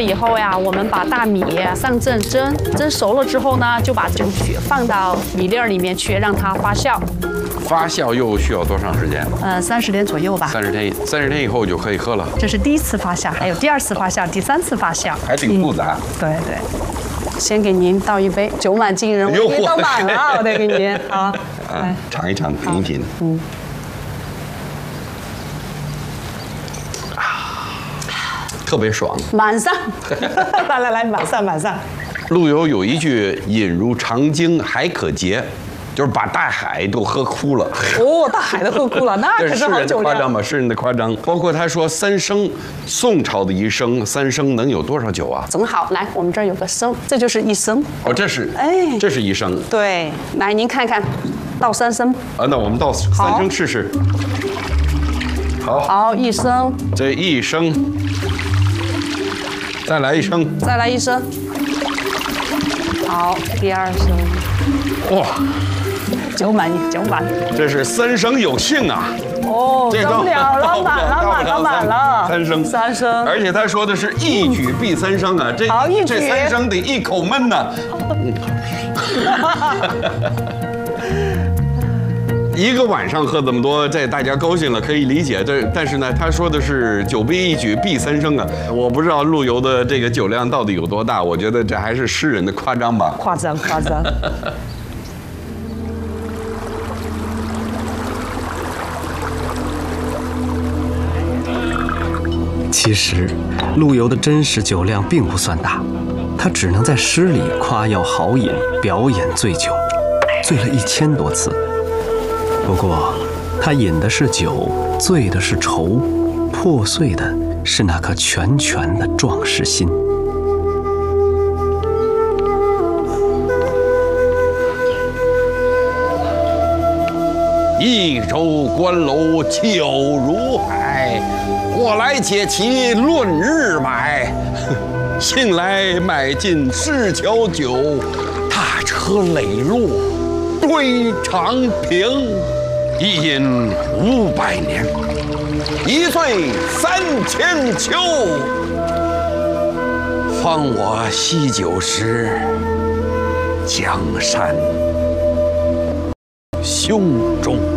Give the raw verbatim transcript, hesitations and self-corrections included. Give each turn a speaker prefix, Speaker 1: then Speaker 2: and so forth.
Speaker 1: 以后呀，我们把大米上阵蒸，蒸熟了之后呢，就把酒曲放到米粒儿里面去，让它发酵。
Speaker 2: 发酵又需要多长时间？
Speaker 1: 呃，三十天左右吧。
Speaker 2: 三十天，三十天以后就可以喝了。
Speaker 1: 这是第一次发酵，还有第二次发酵，第三次发酵，
Speaker 2: 还挺复杂。
Speaker 1: 嗯、对对。先给您倒一杯，酒满惊人，我给你倒满了，我得给您好。
Speaker 2: 啊，尝一尝，品一品。
Speaker 1: 嗯。
Speaker 2: 特别爽，
Speaker 1: 满上，来来来，满上满上。
Speaker 2: 陆游有一句“饮如长鲸还可竭”，就是把大海都喝哭了。
Speaker 1: 哦，大海都喝哭了，那可是好酒量。
Speaker 2: 夸张吧？诗人的夸张。包括他说三升，宋朝的一升，三升能有多少酒啊？
Speaker 1: 正好，来，我们这儿有个升，这就是一升。
Speaker 2: 哦，这是，哎，这是一升。
Speaker 1: 对，来您看看，倒三升。
Speaker 2: 啊，那我们倒三升试试。好，
Speaker 1: 好，一升。
Speaker 2: 这一升。再来一升，
Speaker 1: 再来一升，好，第二升，
Speaker 2: 哇，
Speaker 1: 酒满酒满，
Speaker 2: 这是三升有幸啊！
Speaker 1: 哦，这不了了，满了满了满了，
Speaker 2: 三升
Speaker 1: 三升，
Speaker 2: 而且他说的是一举必三升啊，这
Speaker 1: 好一举，
Speaker 2: 这三升得一口闷呐。一个晚上喝这么多，这大家高兴了可以理解。这但是呢，他说的是酒杯一举必三升啊，我不知道陆游的这个酒量到底有多大。我觉得这还是诗人的夸张吧。
Speaker 1: 夸张夸张。
Speaker 3: 其实，陆游的真实酒量并不算大，他只能在诗里夸耀豪饮，表演醉酒，醉了一千多次。不过，他饮的是酒，醉的是愁，破碎的是那颗拳拳的壮士心。
Speaker 2: 益州关楼酒如海，我来解其论日买。信来买尽市桥酒，大车垒路归长平。一饮五百年，一醉三千秋。方我惜酒时，江山胸中。